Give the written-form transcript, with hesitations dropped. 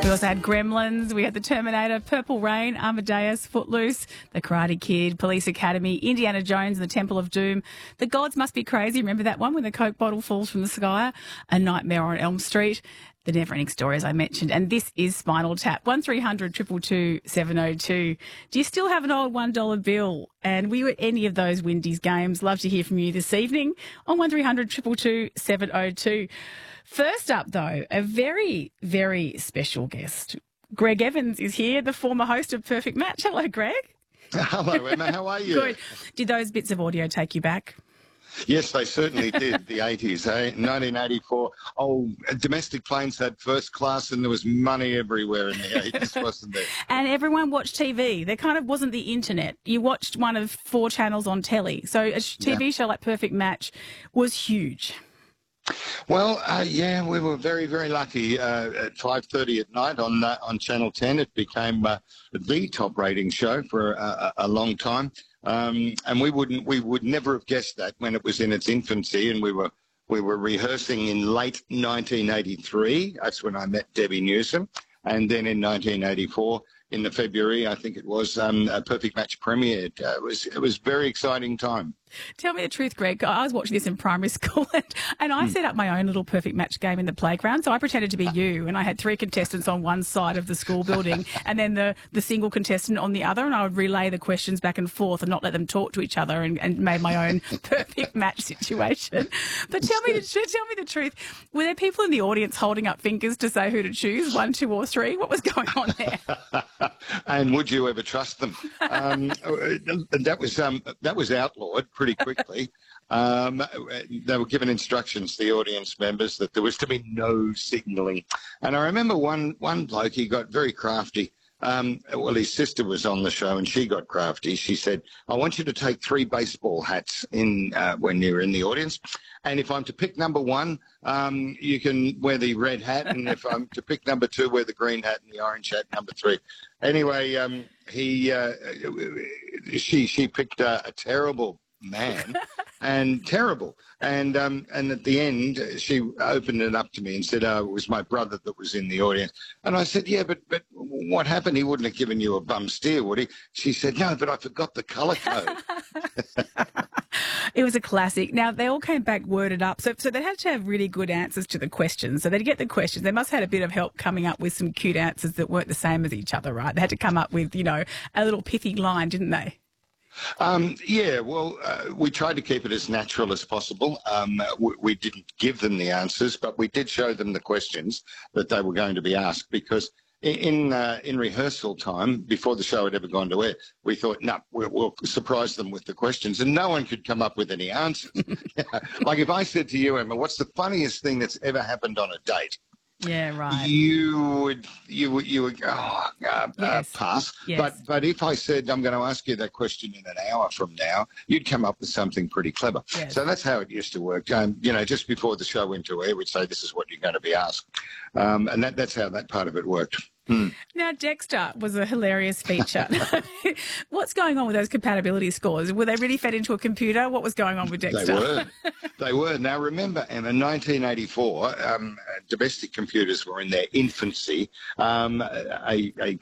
We also had Gremlins, we had The Terminator, Purple Rain, Amadeus, Footloose, The Karate Kid, Police Academy, Indiana Jones and the Temple of Doom, The Gods Must Be Crazy, remember that one when the Coke bottle falls from the sky, A Nightmare on Elm Street, The Never-Ending Story, as I mentioned, and this is Spinal Tap, 1300 222 702. Do you still have an old $1 bill? And were you at any of those Windies games? Love to hear from you this evening on 1300 222 702. First up, though, a very, very special guest. Greg Evans is here, the former host of Perfect Match. Hello, Greg. Hello, Emma. How are you? Good. Did those bits of audio take you back? Yes, they certainly did. The 80s, 1984. Oh, domestic planes had first class and there was money everywhere in the 80s, wasn't there? And everyone watched TV. There kind of wasn't the internet. You watched one of 4 channels on telly. So a TV show like Perfect Match was huge. Well, we were very, very lucky. At 5:30 at night on Channel 10, it became the top rating show for a long time. And we would never have guessed that when it was in its infancy, and we were rehearsing in late 1983. That's when I met Debbie Newsome, and then in 1984, in the February, I think it was, a Perfect Match premiered. It was a very exciting time. Tell me the truth, Greg. I was watching this in primary school and I set up my own little Perfect Match game in the playground. So I pretended to be you, and I had 3 contestants on one side of the school building and then the single contestant on the other, and I would relay the questions back and forth and not let them talk to each other, and made my own Perfect Match situation. But tell me the truth. Were there people in the audience holding up fingers to say who to choose, 1, 2 or 3? What was going on there? And would you ever trust them? That was outlawed pretty quickly. They were given instructions, the audience members, that there was to be no signalling. And I remember one bloke, he got very crafty. His sister was on the show and she got crafty. She said, I want you to take 3 baseball hats in when you're in the audience. And if I'm to pick number 1, you can wear the red hat. And if I'm to pick number 2, wear the green hat and the orange hat, number 3. Anyway, she picked a terrible man and terrible. And at the end, she opened it up to me and said, oh, it was my brother that was in the audience. And I said, yeah, but what happened? He wouldn't have given you a bum steer, would he? She said, no, but I forgot the colour code. It was a classic. Now, they all came back worded up. So they had to have really good answers to the questions. So they'd get the questions. They must have had a bit of help coming up with some cute answers that weren't the same as each other, right? They had to come up with, a little pithy line, didn't they? We tried to keep it as natural as possible. We didn't give them the answers, but we did show them the questions that they were going to be asked, because in rehearsal time, before the show had ever gone to air, we thought, no, we'll surprise them with the questions, and no one could come up with any answers. Like if I said to you, Emma, what's the funniest thing that's ever happened on a date? Yeah, right. You would pass. Yes. But if I said I'm going to ask you that question in an hour from now, you'd come up with something pretty clever. Yes. So that's how it used to work. Just before the show went to air, we'd say this is what you're going to be asked, and that's how that part of it worked. Now, Dexter was a hilarious feature. What's going on with those compatibility scores? Were they really fed into a computer? What was going on with Dexter? They were. Now, remember, Emma, 1984, domestic computers were in their infancy. A